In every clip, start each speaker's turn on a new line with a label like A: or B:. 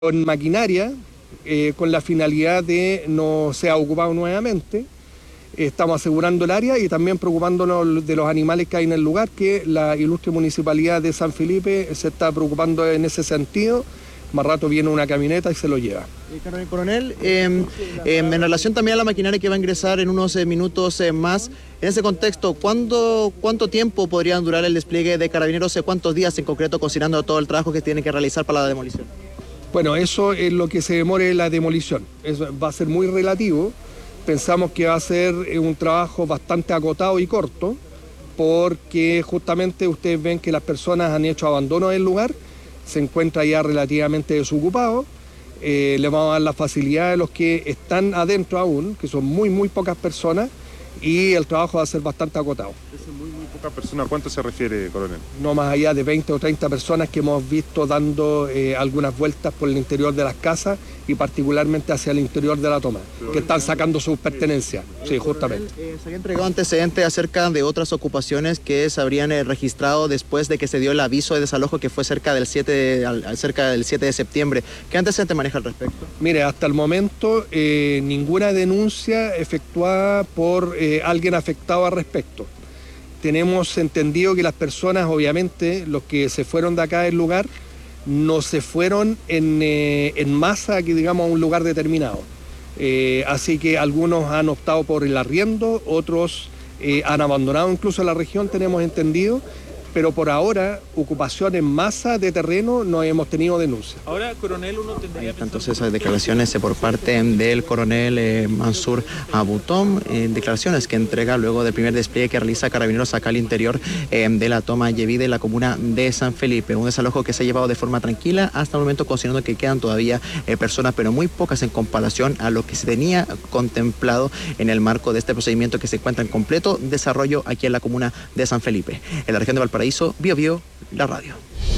A: con maquinaria, con la finalidad de no sea ocupado nuevamente. Estamos asegurando el área y también preocupándonos de los animales que hay en el lugar, que la ilustre municipalidad de San Felipe se está preocupando en ese sentido. Más rato viene una camioneta y se lo lleva.
B: Coronel, en relación también a la maquinaria que va a ingresar en unos minutos más, en ese contexto, ¿cuánto tiempo podrían durar el despliegue de Carabineros? ¿Cuántos días en concreto, considerando todo el trabajo que tiene que realizar para la demolición?
A: Bueno, eso es lo que se demore la demolición. Eso va a ser muy relativo. Pensamos que va a ser un trabajo bastante acotado y corto, porque justamente ustedes ven que las personas han hecho abandono del lugar, se encuentra ya relativamente desocupado. Le vamos a dar la facilidad a los que están adentro aún, que son muy pocas personas, y el trabajo va a ser bastante acotado.
C: ¿Eso muy pocas personas? ¿A cuánto se refiere, coronel?
A: No más allá de 20 o 30 personas que hemos visto dando algunas vueltas por el interior de las casas y particularmente hacia el interior de la toma, que están sacando sus pertenencias. Sí, justamente.
B: ¿Se había entregado antecedentes acerca de otras ocupaciones que se habrían registrado después de que se dio el aviso de desalojo que fue cerca del 7 de septiembre? ¿Qué antecedentes maneja al respecto?
A: Mire, hasta el momento ninguna denuncia efectuada por alguien afectado al respecto. Tenemos entendido que las personas, obviamente, los que se fueron de acá del lugar, no se fueron en masa, que digamos, a un lugar determinado. Así que algunos han optado por el arriendo, otros han abandonado incluso la región, tenemos entendido, pero por ahora, ocupación en masa de terreno, no hemos tenido denuncia.
D: Ahora, coronel, uno tendría...
B: Entonces, esas declaraciones por parte del coronel Mansur Abutón, declaraciones que entrega luego del primer despliegue que realiza Carabineros acá al interior de la toma Yevide, en la comuna de San Felipe. Un desalojo que se ha llevado de forma tranquila hasta el momento, considerando que quedan todavía personas, pero muy pocas en comparación a lo que se tenía contemplado en el marco de este procedimiento que se encuentra en completo desarrollo aquí en la comuna de San Felipe. En la región de Valparaíso, Bio Bio, la radio.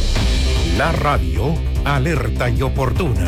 E: La radio, alerta y oportuna.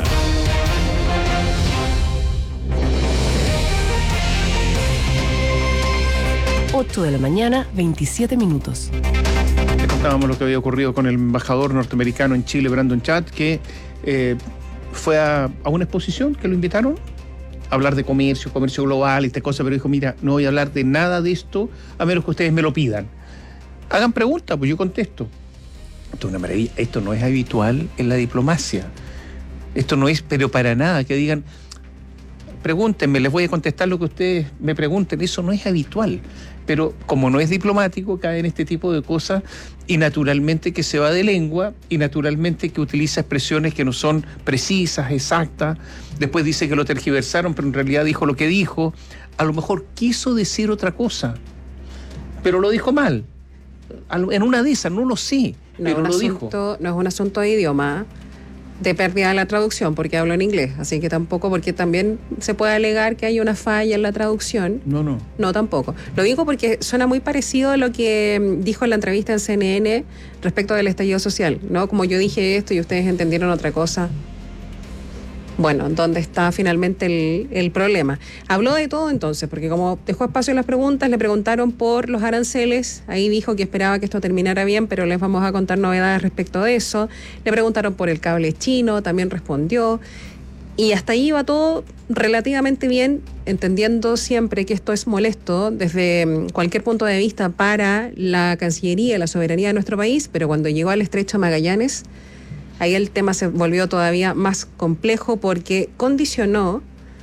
F: Ocho de la mañana, 27 minutos.
D: Le contábamos lo que había ocurrido con el embajador norteamericano en Chile, Brandon Chad, que fue a una exposición que lo invitaron a hablar de comercio global y esta cosa, pero dijo, mira, no voy a hablar de nada de esto a menos que ustedes me lo pidan. Hagan preguntas, pues yo contesto. Esto es una maravilla. Esto no es habitual en la diplomacia. Esto no es, pero para nada, que digan, pregúntenme, les voy a contestar lo que ustedes me pregunten. Eso no es habitual. Pero como no es diplomático, cae en este tipo de cosas y naturalmente que se va de lengua y naturalmente que utiliza expresiones que no son precisas, exactas. Después dice que lo tergiversaron, pero en realidad dijo lo que dijo. A lo mejor quiso decir otra cosa, pero lo dijo mal. En una de esas, no lo sé, pero lo dijo.
G: No es un asunto de idioma, de pérdida de la traducción, porque hablo en inglés, así que tampoco, porque también se puede alegar que hay una falla en la traducción. No, tampoco. Lo digo porque suena muy parecido a lo que dijo en la entrevista en CNN respecto del estallido social, ¿no? Como yo dije esto y ustedes entendieron otra cosa. Bueno, ¿dónde está finalmente el problema? Habló de todo entonces, porque como dejó espacio en las preguntas, le preguntaron por los aranceles, ahí dijo que esperaba que esto terminara bien, pero les vamos a contar novedades respecto de eso. Le preguntaron por el cable chino, también respondió, y hasta ahí iba todo relativamente bien, entendiendo siempre que esto es molesto desde cualquier punto de vista para la Cancillería y la soberanía de nuestro país, pero cuando llegó al Estrecho de Magallanes, ahí el tema se volvió todavía más complejo porque condicionó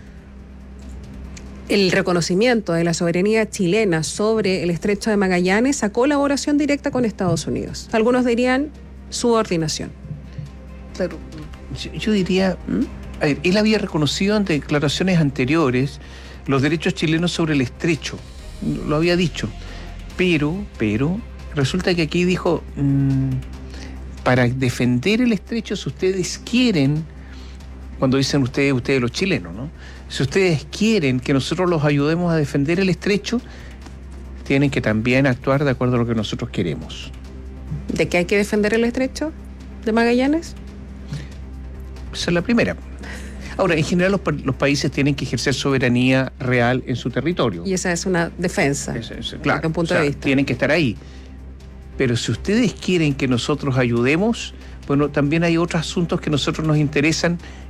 G: el reconocimiento de la soberanía chilena sobre el Estrecho de Magallanes a colaboración directa con Estados Unidos. Algunos dirían subordinación.
D: Claro, yo diría, a ver, él había reconocido ante declaraciones anteriores los derechos chilenos sobre el Estrecho, lo había dicho, pero resulta que aquí dijo... para defender el Estrecho, si ustedes quieren, cuando dicen ustedes los chilenos, ¿no? Si ustedes quieren que nosotros los ayudemos a defender el Estrecho, tienen que también actuar de acuerdo a lo que nosotros queremos.
G: ¿De qué hay que defender el Estrecho de Magallanes?
D: Esa es la primera. Ahora, en general los países tienen que ejercer soberanía real en su territorio.
G: Y esa es una defensa,
D: claro,
G: desde un punto de vista.
D: Tienen que estar ahí. Pero si ustedes quieren que nosotros ayudemos, Bueno, también hay otros asuntos que a nosotros nos interesan